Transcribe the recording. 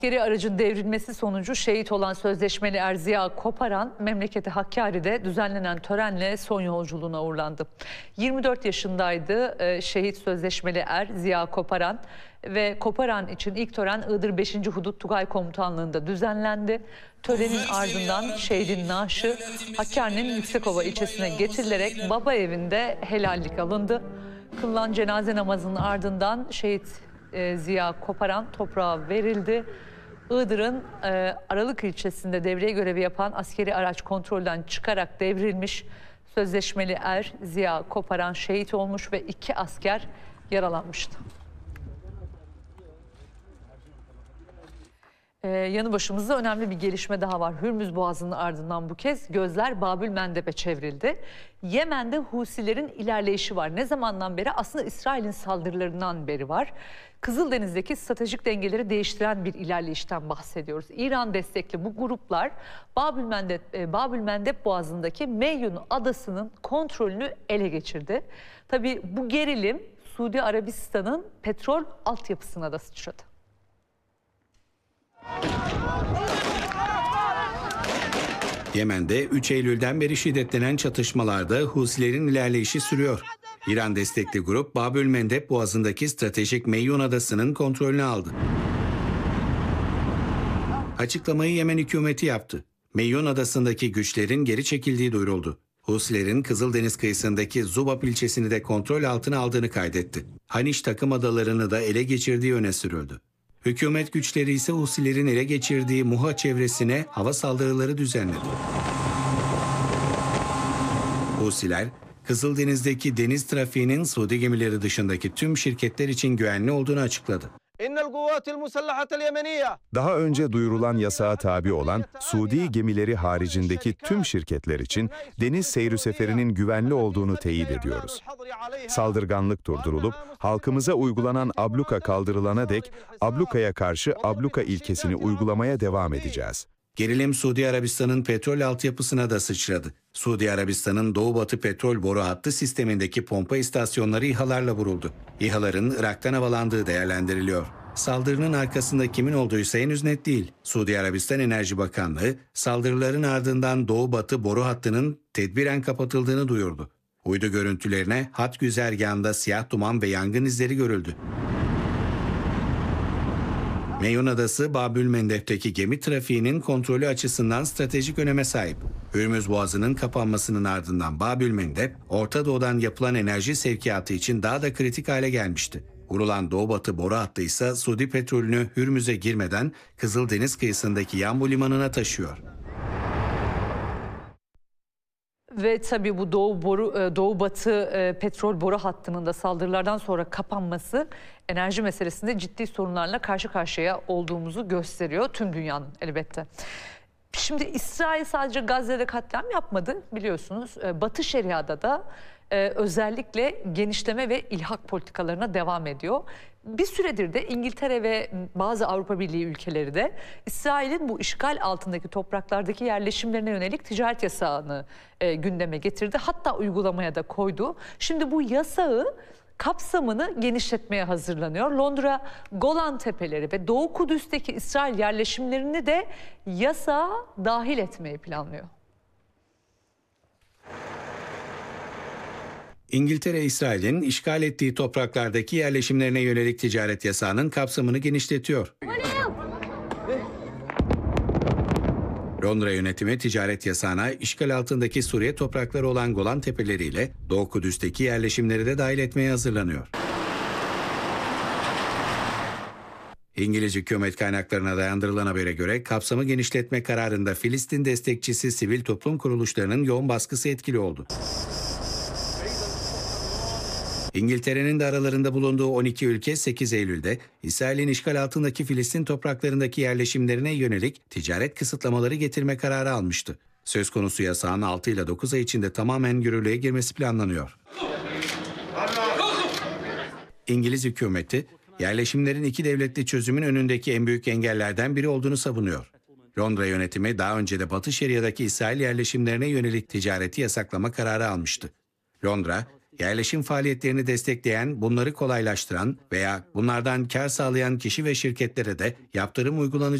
Askeri aracın devrilmesi sonucu şehit olan sözleşmeli er Ziya Koparan, memleketi Hakkari'de düzenlenen törenle son yolculuğuna uğurlandı. 24 yaşındaydı şehit sözleşmeli er Ziya Koparan ve Koparan için ilk tören Iğdır 5. Hudut Tugay Komutanlığı'nda düzenlendi. Törenin ardından şehidin naaşı Hakkari'nin Yüksekova ilçesine getirilerek baba evinde helallik alındı. Kılınan cenaze namazının ardından şehit Ziya Koparan toprağa verildi. Iğdır'ın Aralık ilçesinde devriye görevi yapan askeri araç kontrolden çıkarak devrilmiş. Sözleşmeli er Ziya Koparan şehit olmuş ve 2 asker yaralanmıştı. Yanı başımızda önemli bir gelişme daha var. Hürmüz Boğazı'nın ardından bu kez gözler Babülmendeb'e çevrildi. Yemen'de Husilerin ilerleyişi var. Ne zamandan beri? Aslında İsrail'in saldırılarından beri var. Kızıldeniz'deki stratejik dengeleri değiştiren bir ilerleyişten bahsediyoruz. İran destekli bu gruplar Babülmendeb Boğazı'ndaki Meyyun Adası'nın kontrolünü ele geçirdi. Tabii bu gerilim Suudi Arabistan'ın petrol altyapısına da sıçradı. Yemen'de 3 Eylül'den beri şiddetlenen çatışmalarda Husilerin ilerleyişi sürüyor. İran destekli grup Babülmendeb Boğazı'ndaki stratejik Meyyun Adası'nın kontrolünü aldı. Açıklamayı Yemen hükümeti yaptı. Meyyun Adası'ndaki güçlerin geri çekildiği duyuruldu. Husilerin Kızıldeniz kıyısındaki Zubab ilçesini de kontrol altına aldığını kaydetti. Haniş takım adalarını da ele geçirdiği öne sürüldü. Hükümet güçleri ise Husilerin ele geçirdiği Muha çevresine hava saldırıları düzenledi. Husiler, Kızıldeniz'deki deniz trafiğinin Suudi gemileri dışındaki tüm şirketler için güvenli olduğunu açıkladı. Daha önce duyurulan yasağa tabi olan Suudi gemileri haricindeki tüm şirketler için deniz seyri seferinin güvenli olduğunu teyit ediyoruz. Saldırganlık durdurulup halkımıza uygulanan abluka kaldırılana dek ablukaya karşı abluka ilkesini uygulamaya devam edeceğiz. Gerilim Suudi Arabistan'ın petrol altyapısına da sıçradı. Suudi Arabistan'ın Doğu-Batı petrol boru hattı sistemindeki pompa istasyonları İHA'larla vuruldu. İHA'ların Irak'tan havalandığı değerlendiriliyor. Saldırının arkasında kimin olduğu ise henüz net değil. Suudi Arabistan Enerji Bakanlığı saldırıların ardından Doğu-Batı boru hattının tedbiren kapatıldığını duyurdu. Uydu görüntülerine hat güzergahında siyah duman ve yangın izleri görüldü. Meyyun Adası, Babülmendeb'teki gemi trafiğinin kontrolü açısından stratejik öneme sahip. Hürmüz Boğazı'nın kapanmasının ardından Babülmendeb, Orta Doğu'dan yapılan enerji sevkiyatı için daha da kritik hale gelmişti. Vurulan Doğu-Batı boru hattı ise Suudi petrolünü Hürmüz'e girmeden Kızıldeniz kıyısındaki Yanbu Limanı'na taşıyor. Ve tabii bu Doğu-Batı petrol boru hattının da saldırılardan sonra kapanması enerji meselesinde ciddi sorunlarla karşı karşıya olduğumuzu gösteriyor tüm dünyanın elbette. Şimdi İsrail sadece Gazze'de katliam yapmadı biliyorsunuz. Batı Şeria'da da özellikle genişleme ve ilhak politikalarına devam ediyor. Bir süredir de İngiltere ve bazı Avrupa Birliği ülkeleri de İsrail'in bu işgal altındaki topraklardaki yerleşimlerine yönelik ticaret yasağını gündeme getirdi. Hatta uygulamaya da koydu. Şimdi bu yasağı kapsamını genişletmeye hazırlanıyor. Londra, Golan Tepeleri ve Doğu Kudüs'teki İsrail yerleşimlerini de yasağa dahil etmeyi planlıyor. İngiltere, İsrail'in işgal ettiği topraklardaki yerleşimlerine yönelik ticaret yasağının kapsamını genişletiyor. Londra yönetimi ticaret yasağına işgal altındaki Suriye toprakları olan Golan Tepeleri ile Doğu Kudüs'teki yerleşimleri de dahil etmeye hazırlanıyor. İngiliz hükümet kaynaklarına dayandırılan habere göre kapsamı genişletme kararında Filistin destekçisi sivil toplum kuruluşlarının yoğun baskısı etkili oldu. İngiltere'nin de aralarında bulunduğu 12 ülke 8 Eylül'de İsrail'in işgal altındaki Filistin topraklarındaki yerleşimlerine yönelik ticaret kısıtlamaları getirme kararı almıştı. Söz konusu yasağın 6 ile 9 ay içinde tamamen yürürlüğe girmesi planlanıyor. İngiliz hükümeti, yerleşimlerin 2 devletli çözümün önündeki en büyük engellerden biri olduğunu savunuyor. Londra yönetimi daha önce de Batı Şeria'daki İsrail yerleşimlerine yönelik ticareti yasaklama kararı almıştı. Londra, Yerleşim faaliyetlerini destekleyen, bunları kolaylaştıran veya bunlardan kar sağlayan kişi ve şirketlere de yaptırım uygulanacak.